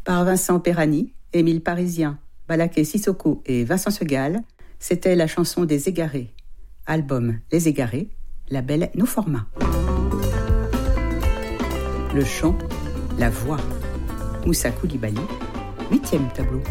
Par Vincent Perani, Émile Parisien, Balaké Sissoko et Vincent Segal, c'était la chanson des Égarés. Album Les Égarés, label No Format. Le chant, la voix. Moussa Koulibaly, 8e tableau.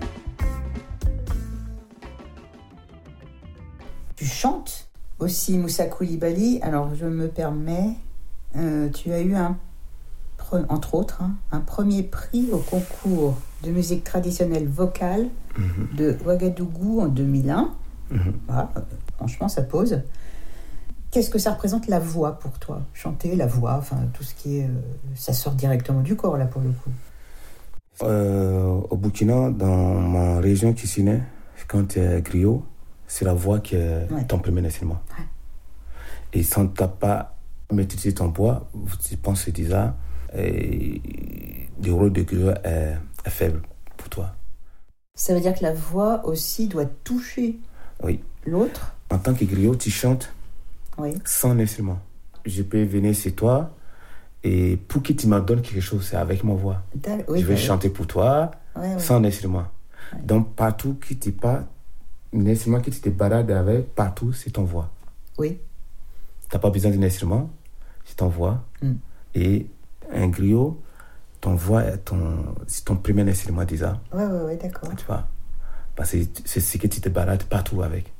Tu chantes aussi, Moussa Koulibaly. Alors, je me permets, tu as eu entre autres, un premier prix au concours de musique traditionnelle vocale de Ouagadougou en 2001. Voilà, franchement, ça pose. Qu'est-ce que ça représente la voix pour toi ? Chanter, la voix, enfin tout ce qui est... ça sort directement du corps, là, pour le coup. Au Burkina, dans ma région Kissinè, quand tu es griot, c'est la voix qui est ton premier instrument. Ouais. Et sans t'as pas maîtrisé ton voix, tu penses déjà le rôle de griot est faible pour toi. Ça veut dire que la voix aussi doit toucher l'autre. En tant que griot, tu chantes sans instrument. Je peux venir chez toi et pour que tu me donnes quelque chose, c'est avec ma voix. Je vais chanter pour toi sans instrument. Ouais. Donc partout que tu pars, l'instrument que tu te balades avec, partout, c'est ton voix. Oui. Tu n'as pas besoin d'un instrument, c'est ton voix. Et un griot, ton voix c'est ton premier instrument déjà. Ouais, d'accord. Tu vois, parce que c'est ce que tu te balades partout avec.